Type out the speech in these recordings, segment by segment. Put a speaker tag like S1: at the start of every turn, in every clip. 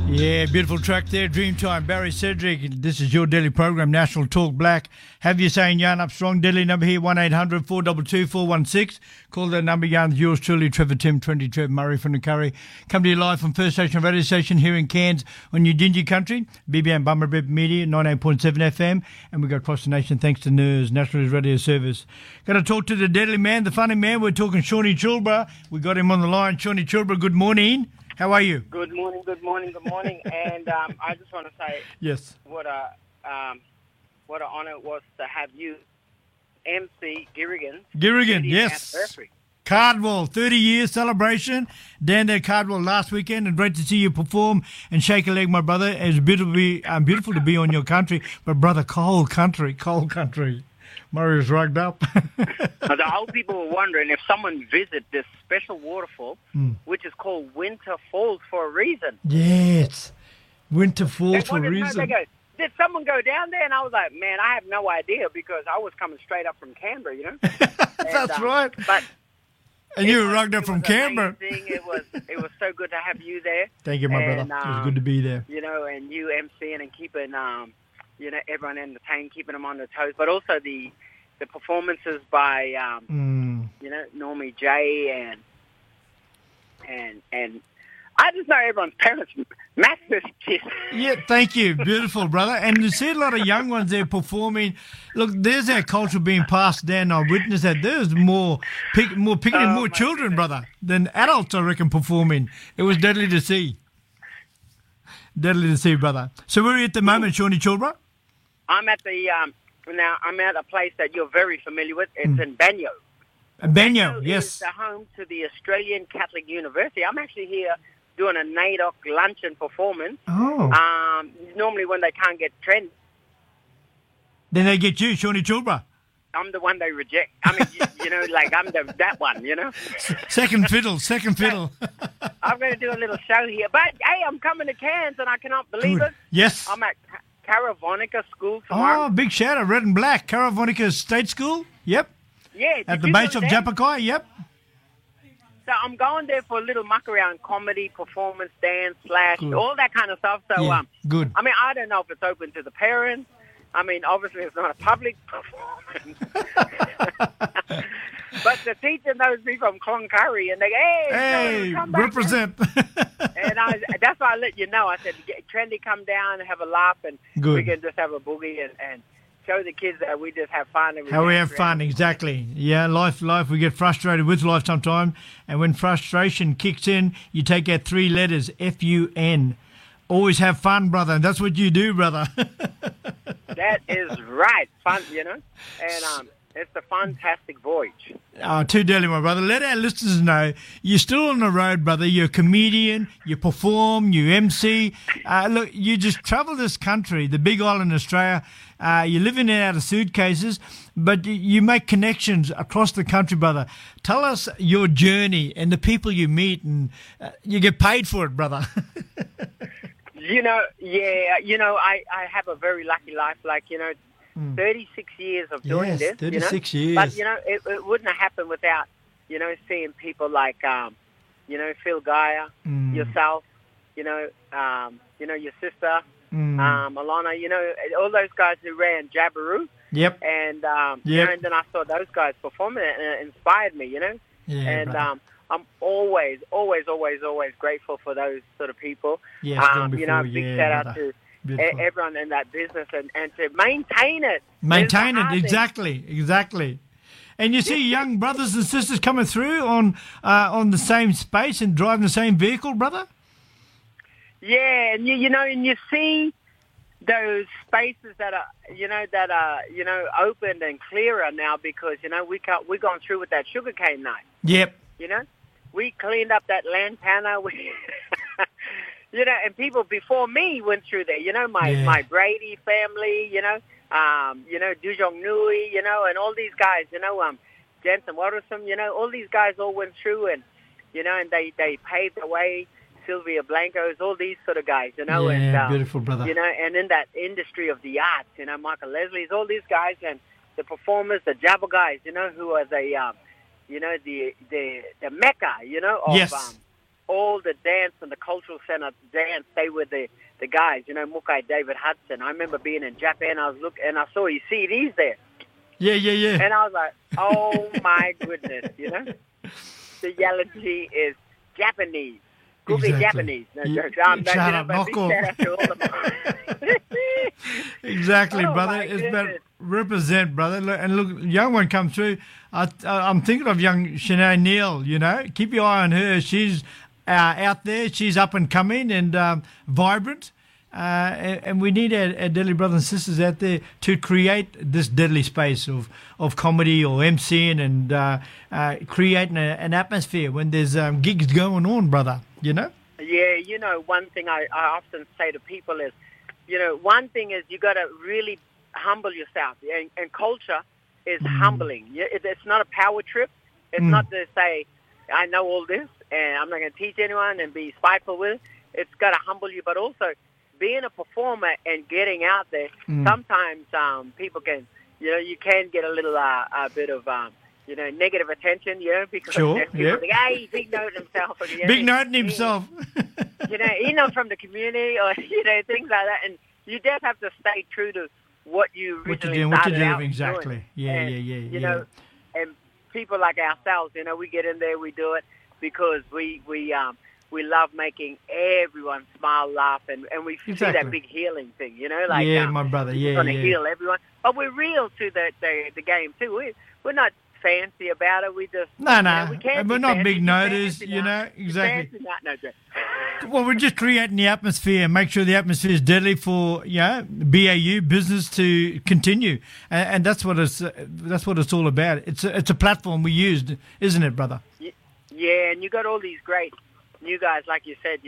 S1: Yeah, beautiful track there, Dreamtime, Barry Cedric. This is your daily program, National Talk Black. Have you saying yarn up strong, deadly number here, 1-800-422-416. Call that number, yarn yours truly, Trevor Tim, 20 Trev Murray from the Curry. Come to you live from First Station Radio Station here in Cairns on your Dingy Country, BBM Bummerbip Media, 98.7 FM, and we go across the nation thanks to NERS, National News Radio Service. Going to talk to the deadly man, the funny man. We're talking Shawnee Chilbra. We got him on the line. Shawnee Chilbra, good morning. How are you?
S2: Good morning. And I just want to say,
S1: yes,
S2: what an honour it was to have you, MC Girrigan.
S1: Girrigan, yes.
S2: Anniversary.
S1: Cardwell, 30 years celebration. Down there, Cardwell, last weekend, and great to see you perform and shake a leg, my brother. It's beautiful to be on your country, but brother, cold country. Murray was rugged up.
S2: The old people were wondering if someone visit this special waterfall, which is called Winter Falls for a reason.
S1: Yes, Winter Falls for a reason.
S2: They go, did someone go down there? And I was like, man, I have no idea because I was coming straight up from Canberra, you know.
S1: That's right.
S2: But
S1: and you were rugged up from Canberra.
S2: It was so good to have you there.
S1: Thank you, my brother. It was good to be there.
S2: You know, and you emceeing and keeping everyone entertained, keeping them on their toes, but also the performances by Normie J and I just know everyone's parents massive kids.
S1: Yeah, thank you, beautiful brother. And you see a lot of young ones there performing. Look, there's our culture being passed down. I witnessed that. There's more children, brother, than adults. I reckon performing. It was deadly to see. Deadly to see, brother. So where are you at the moment, Shawnee Chilbra?
S2: I'm at I'm at a place that you're very familiar with. It's in Banyo.
S1: Banyo, yes.
S2: It's the home to the Australian Catholic University. I'm actually here doing a NAIDOC luncheon performance.
S1: Oh.
S2: Normally when they can't get trend.
S1: Then they get you, Shawnee Chilbra.
S2: I'm the one they reject. I mean, I'm that one, you know.
S1: Second fiddle.
S2: I'm going to do a little show here. But, hey, I'm coming to Cairns and I cannot believe it.
S1: Yes.
S2: I'm at Caravonica School tomorrow.
S1: Oh, big shout out, red and black. Caravonica State School, yep.
S2: Yeah.
S1: At the base of Japakai, yep.
S2: So I'm going there for a little muck around comedy, performance, dance, all that kind of stuff. So,
S1: yeah, good.
S2: I mean, I don't know if it's open to the parents. I mean, obviously it's not a public performance. But the teacher knows me from Cloncurry, and they go, hey, come back,
S1: represent.
S2: And that's why I let you know. I said, Trendy, come down and have a laugh, and we can just have a boogie and show the kids that we just have fun. And
S1: we have fun, exactly. Yeah, life, we get frustrated with life sometimes, and when frustration kicks in, you take out 3 letters, F-U-N. Always have fun, brother, and that's what you do, brother.
S2: That is right. Fun, you know? And it's a fantastic voyage.
S1: Too deadly, my brother. Let our listeners know you're still on the road, brother. You're a comedian. You perform. You MC. Look, you just travel this country, the big island, Australia. You're living it out of suitcases, but you make connections across the country, brother. Tell us your journey and the people you meet, and you get paid for it, brother.
S2: I have a very lucky life. 36 years of doing this.
S1: 36 years.
S2: But, it wouldn't have happened without, seeing people like, Phil Geyer, yourself, your sister, Alana, all those guys who ran Jabiru.
S1: Yep.
S2: And, and then I saw those guys performing and it inspired me, Yeah, and I'm always grateful for those sort of people.
S1: Yeah,
S2: big shout out to everyone in that business and to maintain it.
S1: Maintain it, exactly. And you see young brothers and sisters coming through on the same space and driving the same vehicle, brother?
S2: Yeah, and you see those spaces that are opened and clearer now because we're going through with that sugarcane night.
S1: Yep.
S2: We cleaned up that lantana. And people before me went through there. My Brady family. Dujong Nui. And all these guys. Jensen Watterson. All these guys all went through and they paved the way. Sylvia Blancos, all these sort of guys,
S1: and beautiful brother.
S2: And in that industry of the arts, Michael Leslie's, all these guys, and the performers, the Jabba guys, who are the mecca, of all the dance and the cultural center dance, they were the guys, Mukai David Hudson. I remember being in Japan, I saw his CDs there.
S1: Yeah.
S2: And I was like, oh my goodness, The reality is Japanese. Google Japanese. No jokes.
S1: Shut up, knock off. Exactly, brother. It's about represent, brother. And look, young one come through. I'm thinking of young Shanae Neal, Keep your eye on her. She's out there. She's up and coming and vibrant. And we need our deadly brothers and sisters out there to create this deadly space of comedy or MCing and creating an atmosphere when there's gigs going on, brother,
S2: Yeah, one thing I often say to people is, one thing is you got to really humble yourself. And culture is humbling. It's not a power trip. It's not to say, I know all this and I'm not going to teach anyone and be spiteful with it. It's got to humble you, but also being a performer and getting out there, sometimes people can, you can get a little bit of, negative attention, because people think, hey, big note himself.
S1: Big note himself.
S2: He's not from the community or, things like that. And you just have to stay true to what you originally started out
S1: exactly.
S2: doing. Yeah. And people like ourselves, we get in there, we do it because we love making everyone smile, laugh, and we see that big healing thing,
S1: my brother,
S2: we're going to heal everyone. But we're real to the game, too. We're not fancy about it. We just...
S1: we're not big noters, exactly. Well, we're just creating the atmosphere and make sure the atmosphere is deadly for, BAU, business to continue. And that's what it's all about. It's a platform we used, isn't it, brother?
S2: Yeah, and you got all these great new guys, like you said,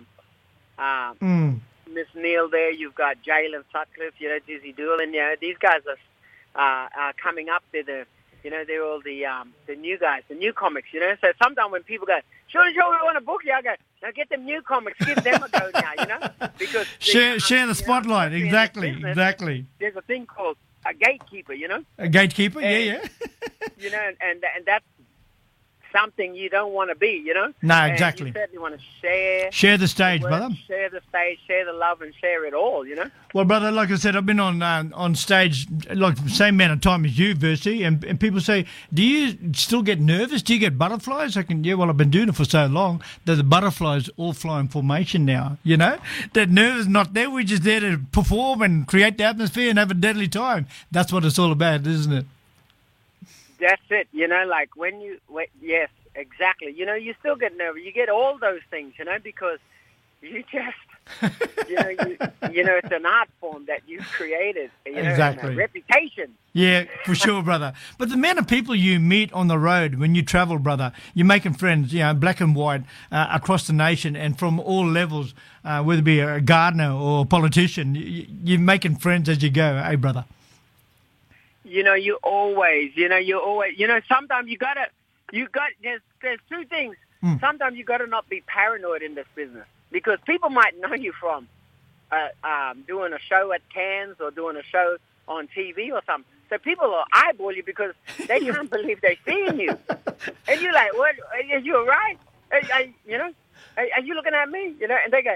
S2: Miss Neal there, you've got Jalen Sutcliffe, Dizzy Doolin, these guys are coming up. They're all the new guys, the new comics, So sometimes when people go, sure, we want to book you, I go, now get them new comics, give them a go now, Because
S1: share the spotlight, exactly.
S2: There's a thing called a gatekeeper,
S1: A gatekeeper, and,
S2: and that's something you don't want to be,
S1: No, exactly.
S2: You certainly want to
S1: share the stage, brother.
S2: Share the stage, share the love, and share it all,
S1: Well, brother, like I said, I've been on stage like the same amount of time as you, Versi, and people say, do you still get nervous? Do you get butterflies? I've been doing it for so long that the butterflies all fly in formation now, That nerve is not there. We're just there to perform and create the atmosphere and have a deadly time. That's what it's all about, isn't it?
S2: That's it, like yes, exactly. You still get nervous. You get all those things, because you just, it's an art form that you've created,
S1: exactly.
S2: And a reputation.
S1: Yeah, for sure, brother. But the amount of people you meet on the road when you travel, brother, you're making friends, black and white, across the nation and from all levels, whether it be a gardener or a politician, you're making friends as you go, eh, brother?
S2: You always, sometimes there's two things. Sometimes you got to not be paranoid in this business because people might know you from doing a show at Cannes or doing a show on TV or something. So people will eyeball you because they can't believe they're seeing you. And you're like, what? Are you all right? Are you looking at me? And they go,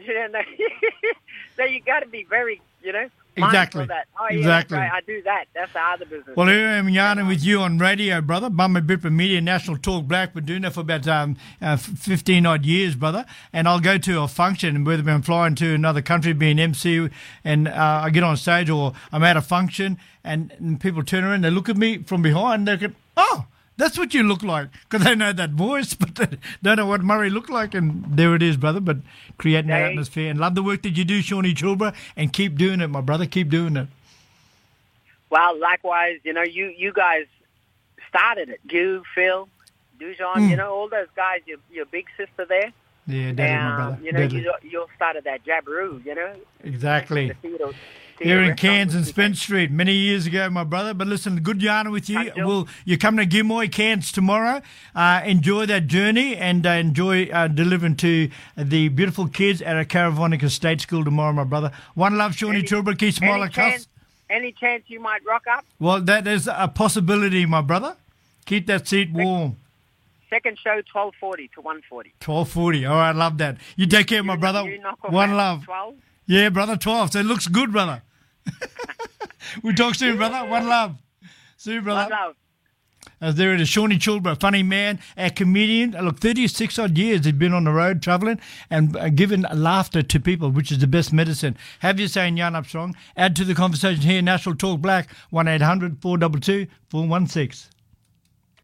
S2: so you got to be very,
S1: Exactly.
S2: That. Oh, yeah,
S1: exactly.
S2: Right. I do that. That's the other business.
S1: Well, here I am yarning with you on radio, brother. Bummer Bipper Media, National Talk Black. We're doing that for about 15-odd years, brother. And I'll go to a function, whether I'm flying to another country, being MC, and I get on stage or I'm at a function, and people turn around, they look at me from behind, they go, oh, that's what you look like, because they know that voice, but they don't know what Murray looked like, and there it is, brother. But creating that atmosphere, and love the work that you do, Shawnee Chilbra, and keep doing it, my brother. Keep doing it.
S2: Well, likewise, you guys started it. You, Phil, Dujon, all those guys. Your big sister there.
S1: Yeah, Daddy, my brother.
S2: You started that Jabiru,
S1: Exactly. Here in Cairns and Spence Street many years ago, my brother. But listen, good yarn with you. You're coming to Gilmoy, Cairns tomorrow. Enjoy that journey and enjoy delivering to the beautiful kids at a Caravonica State School tomorrow, my brother. One love, Shawnee Chilbra. Keep smiling, cuss.
S2: Any chance you might rock up?
S1: Well, that is a possibility, my brother. Keep that seat warm.
S2: second show, 12:40 to 1:40.
S1: 12:40. All right, love that. You take care, my brother.
S2: You knock off
S1: One
S2: at
S1: love.
S2: 12?
S1: Yeah, brother, 12. So it looks good, brother. We talk soon, brother. One love. See you, brother.
S2: One love.
S1: As there it is, Shawnee Chulbra, funny man, a comedian. Look, 36 odd years he's been on the road travelling and giving laughter to people, which is the best medicine. Have you saying Yarn Up Strong? Add to the conversation here, National Talk Black, 1-800-422-416.